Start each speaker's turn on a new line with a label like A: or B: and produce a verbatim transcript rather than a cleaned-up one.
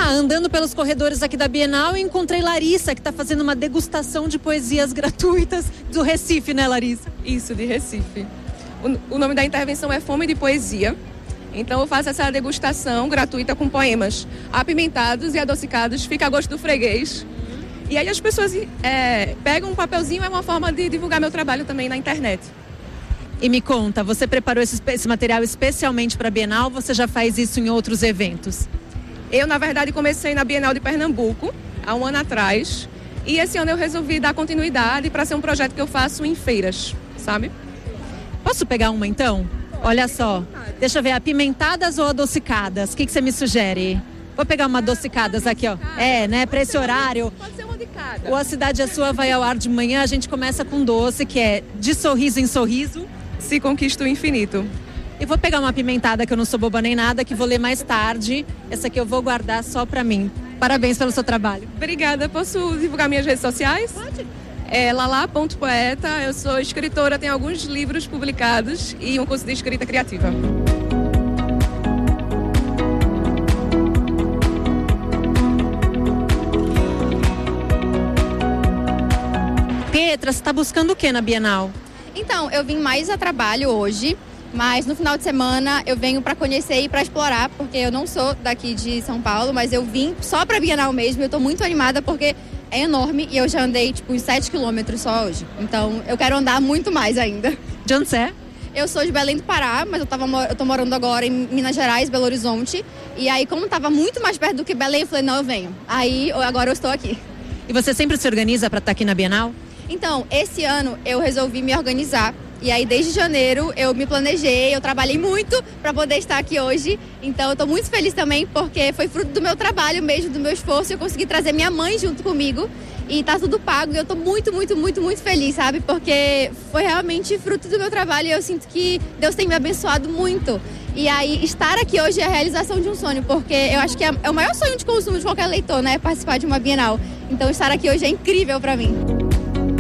A: andando pelos corredores aqui da Bienal, eu encontrei Larissa, que está fazendo uma degustação de poesias gratuitas do Recife, né, Larissa?
B: Isso, de Recife. O, o nome da intervenção é Fome de Poesia. Então eu faço essa degustação gratuita com poemas apimentados e adocicados, fica a gosto do freguês. E aí as pessoas é, pegam um papelzinho, é uma forma de divulgar meu trabalho também na internet.
A: E me conta, você preparou esse, esse material especialmente para a Bienal ou você já faz isso em outros eventos?
B: Eu, na verdade, comecei na Bienal de Pernambuco, há um ano atrás. E esse ano eu resolvi dar continuidade para ser um projeto que eu faço em feiras, sabe?
A: Posso pegar uma então? Olha só, deixa eu ver, apimentadas ou adocicadas? O que, que você me sugere? Vou pegar uma adocicadas aqui, ó. É, né, para esse horário.
B: Pode ser uma de cada.
A: O A Cidade é Sua vai ao ar de manhã, a gente começa com doce, que é de sorriso em sorriso.
B: Se conquista o infinito.
A: E vou pegar uma apimentada, que eu não sou boba nem nada, que vou ler mais tarde. Essa aqui eu vou guardar só pra mim. Parabéns pelo seu trabalho.
B: Obrigada. Posso divulgar minhas redes sociais?
A: Pode.
B: É lalá ponto poeta, eu sou escritora, tenho alguns livros publicados e um curso de escrita criativa.
A: Pietra, você está buscando o que na Bienal?
C: Então, eu vim mais a trabalho hoje, mas no final de semana eu venho para conhecer e para explorar, porque eu não sou daqui de São Paulo, mas eu vim só para Bienal mesmo. Eu estou muito animada porque é enorme e eu já andei tipo uns sete quilômetros só hoje. Então eu quero andar muito mais ainda.
A: De onde você é?
C: Eu sou de Belém do Pará, mas eu, tava, eu tô morando agora em Minas Gerais, Belo Horizonte. E aí, como tava muito mais perto do que Belém, eu falei, não, eu venho. Aí agora eu estou aqui.
A: E você sempre se organiza para estar aqui na Bienal?
C: Então, esse ano eu resolvi me organizar. E aí, desde janeiro, eu me planejei, eu trabalhei muito para poder estar aqui hoje. Então, eu tô muito feliz também, porque foi fruto do meu trabalho mesmo, do meu esforço. Eu consegui trazer minha mãe junto comigo e tá tudo pago. E eu tô muito, muito, muito, muito feliz, sabe? Porque foi realmente fruto do meu trabalho e eu sinto que Deus tem me abençoado muito. E aí, estar aqui hoje é a realização de um sonho, porque eu acho que é o maior sonho de consumo de qualquer leitor, né? Participar de uma Bienal. Então, estar aqui hoje é incrível para mim.